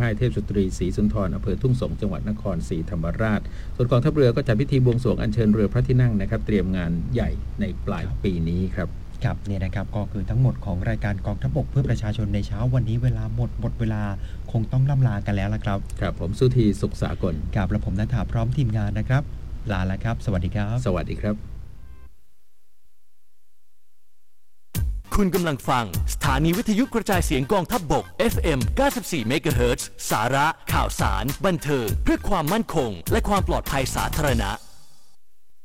ค่ายเทพสตรีศรีสุนทรอำเภอทุ่งสงจังหวัดนครศรีธรรมราชส่วนกองทัพเรือก็จัดพิธีบวงสรวงอัญเชิญเรือพระที่นั่งนะครับเตรียมงานใหญ่ในปลายปีนี้ครับครับเนี่ยนะครับก็คือทั้งหมดของรายการกองทัพบกเพื่อประชาชนในเช้าวันนี้เวลาหมดเวลาคงต้องล่ำลากันแล้วละครับครับผมสุธีสุขสากลครับและผมณัฐาพร้อมทีมงานนะครับลาแล้วครับสวัสดีครับสวัสดีครับคุณกำลังฟังสถานีวิทยุกระจายเสียงกองทัพบก FM 94 เมกะเฮิรตซ์สาระข่าวสารบันเทิงเพื่อความมั่นคงและความปลอดภัยสาธารณะ